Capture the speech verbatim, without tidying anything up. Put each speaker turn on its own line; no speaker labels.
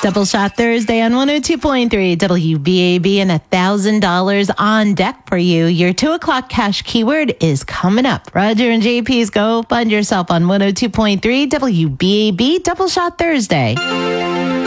Double Shot Thursday on one oh two point three W B A B and one thousand dollars on deck for you. Your two o'clock cash keyword is coming up. Roger and J P's Go Find Yourself on one oh two point three W B A B Double Shot Thursday.